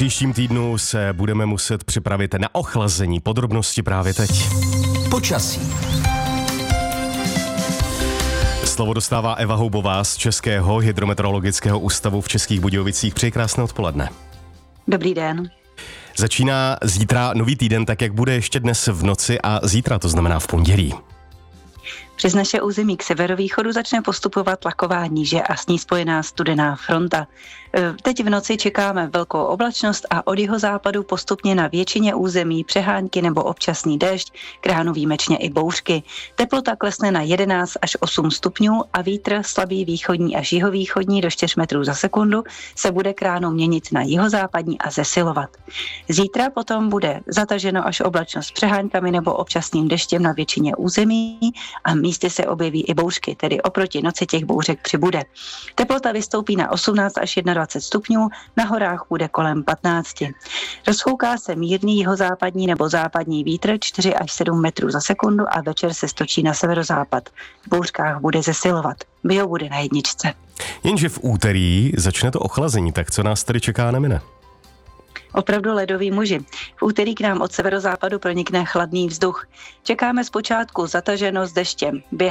příštím týdnu se budeme muset připravit na ochlazení. Podrobnosti právě teď. Počasí. Slovo dostává Eva Houbová z Českého hydrometeorologického ústavu v Českých Budějovicích. Přeji krásné odpoledne. Dobrý den. Začíná zítra nový týden, tak jak bude ještě dnes v noci a zítra, to znamená v pondělí. Přes naše území k severovýchodu začne postupovat tlaková níže a s ní spojená studená fronta. Teď v noci čekáme velkou oblačnost a od jihozápadu postupně na většině území přehánky nebo občasný déšť, k ránu výjimečně i bouřky. Teplota klesne na 11 až 8 stupňů a vítr slabý východní až jihovýchodní do 4 metrů za sekundu se bude k ránu měnit na jihozápadní a zesilovat. Zítra potom bude zataženo až oblačno s přeháňkami nebo občasným deštěm na většině území a místy se objeví i bouřky, tedy oproti noci těch bouřek přibude. Teplota vystoupí na 18 až 21 stupňů, na horách bude kolem 15. Rozfouká se mírný jihozápadní nebo západní vítr 4 až 7 metrů za sekundu a večer se stočí na severozápad. V bouřkách bude zesilovat. Bio bude na 1. Jenže v úterý začne to ochlazení, tak co nás tedy čeká nemine? Opravdu ledoví muži. V úterý k nám od severozápadu pronikne chladný vzduch. Čekáme zpočátku zataženo s deštěm.